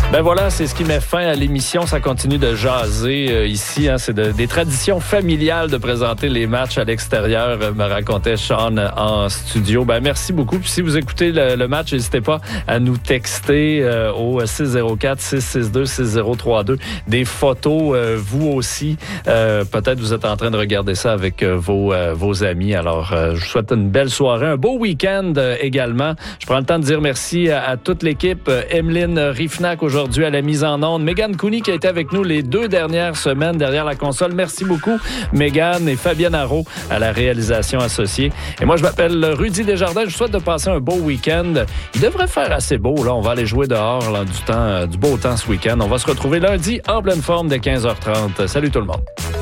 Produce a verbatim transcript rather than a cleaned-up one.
Ben voilà, c'est ce qui met fin à l'émission. Ça continue de jaser euh, ici. Hein. C'est de, des traditions familiales de présenter les matchs à l'extérieur, euh, me racontait Sean en studio. Ben merci beaucoup. Puis si vous écoutez le, le match, n'hésitez pas à nous texter euh, au six zéro quatre, six six deux, six zéro trois deux des photos, euh, vous aussi. Euh, peut-être vous êtes en train de regarder ça avec euh, vos, euh, vos amis. Alors, euh, je vous souhaite une belle soirée, un beau week-end euh, également. Je prends le temps de dire merci à, à toute l'équipe. Euh, Emeline Rifnac aujourd'hui à la mise en onde. Mégane Cooney qui a été avec nous les deux dernières semaines derrière la console. Merci beaucoup, Mégane, et Fabienne Haro à la réalisation associée. Et moi, je m'appelle Rudy Desjardins. Je vous souhaite de passer un beau week-end. Il devrait faire assez beau. Là, on va aller jouer dehors là, du temps, du beau temps ce week-end. On va se retrouver lundi en pleine forme dès quinze heures trente. Salut tout le monde.